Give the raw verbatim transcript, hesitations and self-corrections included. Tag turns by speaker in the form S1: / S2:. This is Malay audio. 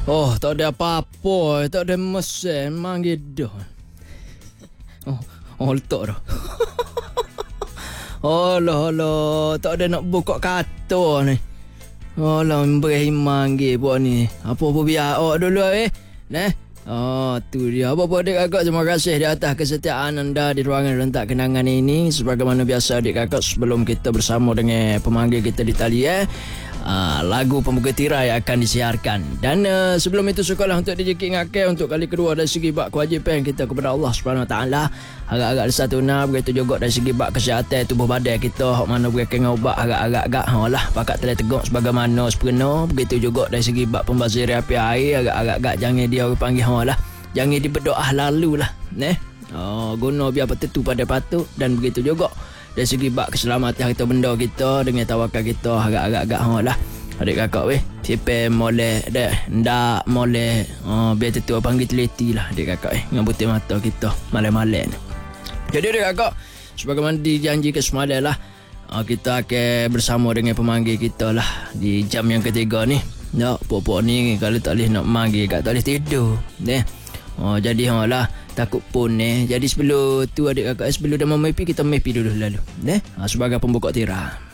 S1: Oh, tak ada apa-apa. Tak ada mesin. Memang gitu. Oh, oh letak dah. Alah, alah. Tak ada nak buka kata ni. Alah, memberi himang ke buat ni. Apa-apa biar awak dulu eh. Nah. Oh, tu dia. Apa-apa adik kakak, terima kasih di atas kesetiaan anda di ruangan rentak kenangan ini. Sebagaimana biasa adik kakak, sebelum kita bersama dengan pemanggil kita di tali eh, uh, lagu pembuka tirai akan disiarkan. Dan uh, sebelum itu sukalah untuk D J King ingatkan untuk kali kedua dari segi bab kewajipan kita kepada Allah Subhanahu Wa Taala. Agak-agak satu nah, begitu juga dari segi bab kesihatan tubuh badan kita, hok mana boleh kena ubat agak-agak-agak ha lah pakat telah tegak sebagaimana sepenuh. Begitu juga dari segi bab pembazir api air, agak-agak jangan dia orang panggil ha lah, jangan diberdoa lalu lah neh. Oh, guna biar betul pada patut. Dan begitu juga dari segi bab keselamatan kita benda kita dengan tawakal kita, agak-agak-agak ha lah adik kakak weh, siapa moleh dah ndak moleh oh, biar tetua panggil teliti lah adik kakak eh, dengan putih mata kita malam-malam. Jadi adik kakak, sebagaimana dijanjikan semalam lah, kita akan bersama dengan pemanggil kita lah di jam yang ketiga ni. Ya, pokok ni kalau tak boleh nak manggil kat tak boleh tidur. Neh. Oh, jadi ha lah takut pun ni. Jadi sebelum tu adik kakak, sebelum dah mau mepi kita mepi dulu lalu. Neh. Ha, sebagai pembuka tirai.